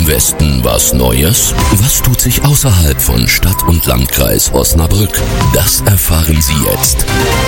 Westen was Neues? Was tut sich außerhalb von Stadt und Landkreis Osnabrück? Das erfahren Sie jetzt.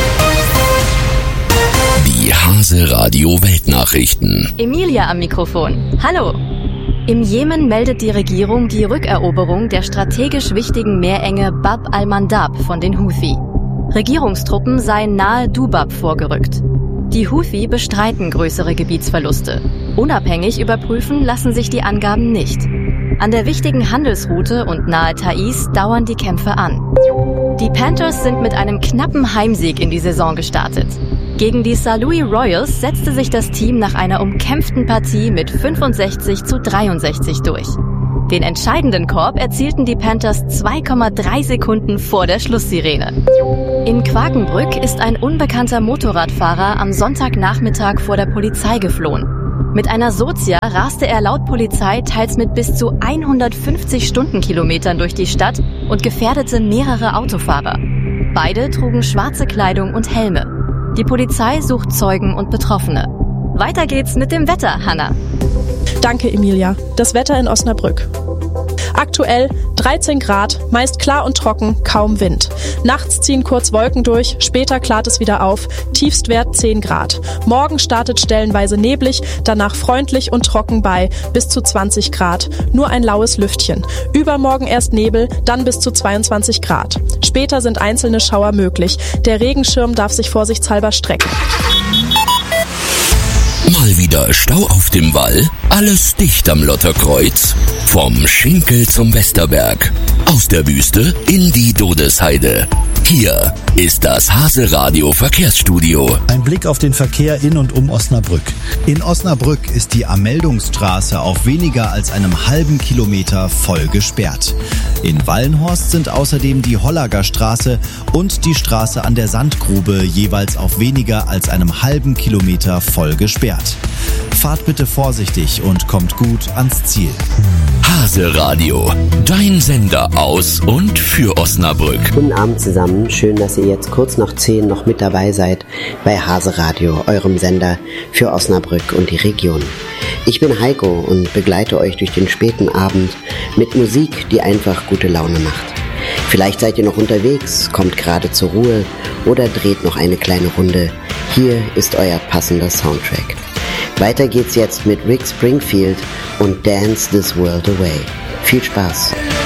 Die Hase Radio Weltnachrichten. Emilia am Mikrofon. Hallo. Im Jemen meldet die Regierung die Rückeroberung der strategisch wichtigen Meerenge Bab al-Mandab von den Houthi. Regierungstruppen seien nahe Dubab vorgerückt. Die Houthi bestreiten größere Gebietsverluste. Unabhängig überprüfen lassen sich die Angaben nicht. An der wichtigen Handelsroute und nahe Taiz dauern die Kämpfe an. Die Panthers sind mit einem knappen Heimsieg in die Saison gestartet. Gegen die St. Louis Royals setzte sich das Team nach einer umkämpften Partie mit 65-63 durch. Den entscheidenden Korb erzielten die Panthers 2,3 Sekunden vor der Schlusssirene. In Quakenbrück ist ein unbekannter Motorradfahrer am Sonntagnachmittag vor der Polizei geflohen. Mit einer Sozia raste er laut Polizei teils mit bis zu 150 Stundenkilometern durch die Stadt und gefährdete mehrere Autofahrer. Beide trugen schwarze Kleidung und Helme. Die Polizei sucht Zeugen und Betroffene. Weiter geht's mit dem Wetter, Hanna. Danke, Emilia. Das Wetter in Osnabrück. Aktuell 13 Grad, meist klar und trocken, kaum Wind. Nachts ziehen kurz Wolken durch, später klart es wieder auf, Tiefstwert 10 Grad. Morgen startet stellenweise neblig, danach freundlich und trocken bei bis zu 20 Grad. Nur ein laues Lüftchen. Übermorgen erst Nebel, dann bis zu 22 Grad. Später sind einzelne Schauer möglich. Der Regenschirm darf sich vorsichtshalber strecken. Mal wieder Stau auf dem Wall, alles dicht am Lotterkreuz. Vom Schinkel zum Westerberg, aus der Wüste in die Dodesheide. Hier ist das Hase Radio Verkehrsstudio. Ein Blick auf den Verkehr in und um Osnabrück. In Osnabrück ist die Ameldungsstraße auf weniger als einem halben Kilometer voll gesperrt. In Wallenhorst sind außerdem die Hollager Straße und die Straße an der Sandgrube jeweils auf weniger als einem halben Kilometer voll gesperrt. Fahrt bitte vorsichtig und kommt gut ans Ziel. Hase Radio, dein Sender aus und für Osnabrück. Guten Abend zusammen, schön, dass ihr jetzt kurz nach 10 noch mit dabei seid bei Hase Radio, eurem Sender für Osnabrück und die Region. Ich bin Heiko und begleite euch durch den späten Abend mit Musik, die einfach gute Laune macht. Vielleicht seid ihr noch unterwegs, kommt gerade zur Ruhe oder dreht noch eine kleine Runde. Hier ist euer passender Soundtrack. Weiter geht's jetzt mit Rick Springfield und Dance This World Away. Viel Spaß!